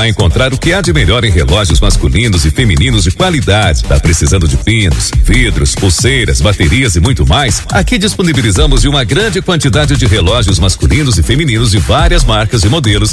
vai encontrar o que há de melhor em relógios masculinos e femininos de qualidade. Tá precisando de pinos, vidros, pulseiras, baterias e muito mais? Aqui disponibilizamos de uma grande quantidade de relógios masculinos e femininos de várias marcas e modelos